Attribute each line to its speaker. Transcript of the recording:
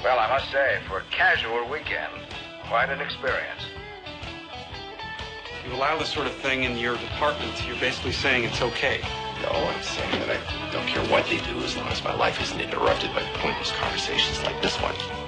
Speaker 1: Well, I must say, for a casual weekend, quite an experience.
Speaker 2: You allow this sort of thing in your department, you're basically saying it's okay.
Speaker 3: No, I'm saying that I don't care what they do as long as my life isn't interrupted by pointless conversations like this one.